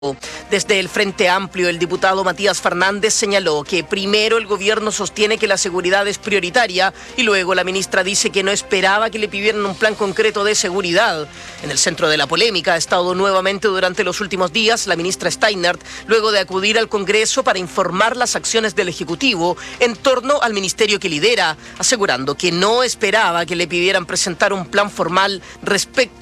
Desde el Frente Amplio, el diputado Matías Fernández señaló que primero el gobierno sostiene que la seguridad es prioritaria y luego la ministra dice que no esperaba que le pidieran un plan concreto de seguridad. En el centro de la polémica ha estado nuevamente durante los últimos días la ministra Steinert, luego de acudir al Congreso para informar las acciones del Ejecutivo en torno al ministerio que lidera, asegurando que no esperaba que le pidieran presentar un plan formal respecto